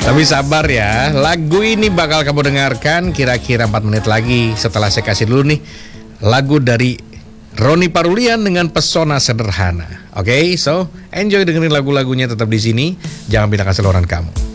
Tapi sabar ya, lagu ini bakal kamu dengarkan kira-kira 4 menit lagi. Setelah saya kasih dulu nih lagu dari Roni Parulian dengan Pesona Sederhana. Oke, so enjoy dengerin lagu-lagunya tetap di sini. Jangan pindahkan saluran kamu.